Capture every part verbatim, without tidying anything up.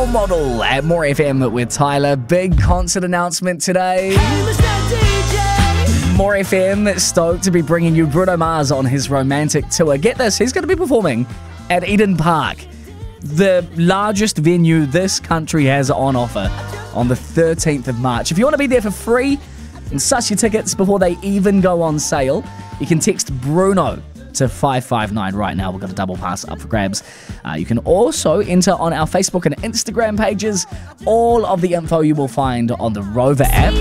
Role Model at More F M with Tyler. Big concert announcement today. More F M stoked to be bringing you Bruno Mars on his romantic tour. Get this, he's going to be performing at Eden Park, the largest venue this country has on offer, on the thirteenth of March. If you want to be there for free and suss your tickets before they even go on sale, you can text Bruno to five five nine right now. We've got a double pass up for grabs. Uh, you can also enter on our Facebook and Instagram pages. All of the info you will find on the Rover app.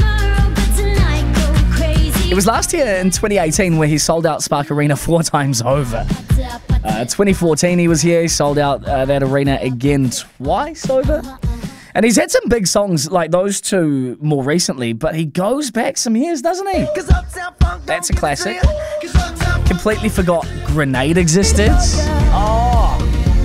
It was last year in twenty eighteen where he sold out Spark Arena four times over. Uh, twenty fourteen he was here, he sold out uh, that arena again twice over. And he's had some big songs like those two more recently, but he goes back some years, doesn't he? That's a classic. Completely forgot Grenade existed. Oh.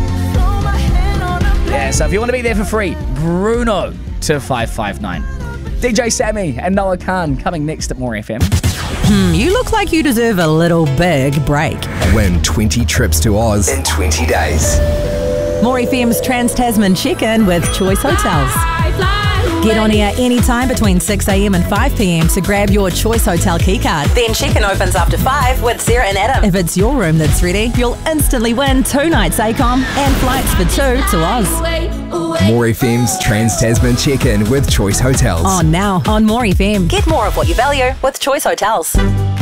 Yeah, so if you want to be there for free, Bruno to five five nine. D J Sammy and Noah Khan coming next at More F M. Hmm, you look like you deserve a little big break. Win twenty trips to Oz in twenty days. More F M's Trans-Tasman Check-In with Choice Hotels. Get on air anytime between six a.m. and five p.m. to grab your Choice Hotel keycard. Then check-in opens after five with Sarah and Adam. If it's your room that's ready, you'll instantly win two nights ACOM and flights for two to Oz. More F M's Trans-Tasman Check-In with Choice Hotels. On now on More F M. Get more of what you value with Choice Hotels.